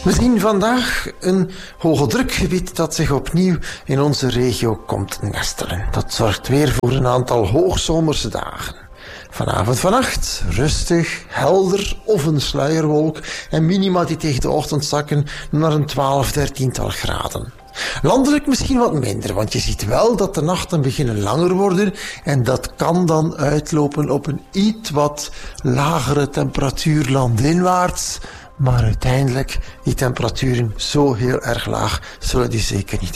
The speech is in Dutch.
We zien vandaag een hoge drukgebied dat zich opnieuw in onze regio komt nestelen. Dat zorgt weer voor een aantal hoogzomerse dagen. Vanavond, vannacht, rustig, helder of een sluierwolk en minima die tegen de ochtend zakken naar een 12-13 graden. Landelijk misschien wat minder, want je ziet wel dat de nachten beginnen langer worden en dat kan dan uitlopen op een iets wat lagere temperatuur landinwaarts. Maar uiteindelijk, die temperaturen zo heel erg laag zullen die zeker niet